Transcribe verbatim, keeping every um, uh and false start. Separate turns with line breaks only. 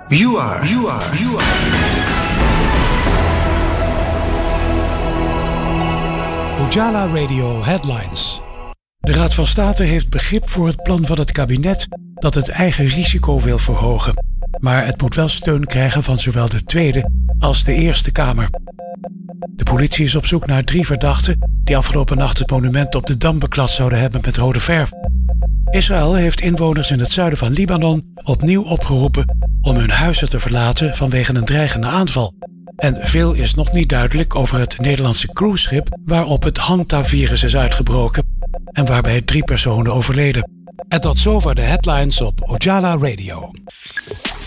You are, you are, you are.
Ojala Radio Headlines. De Raad van State heeft begrip voor het plan van het kabinet dat het eigen risico wil verhogen. Maar het moet wel steun krijgen van zowel de Tweede als de Eerste Kamer. De politie is op zoek naar drie verdachten die afgelopen nacht het monument op de Dam beklad zouden hebben met rode verf. Israël heeft inwoners in het zuiden van Libanon opnieuw opgeroepen om hun huizen te verlaten vanwege een dreigende aanval. En veel is nog niet duidelijk over het Nederlandse cruiseschip waarop het Hanta-virus is uitgebroken en waarbij drie personen overleden. En tot zover de headlines op Ojala Radio.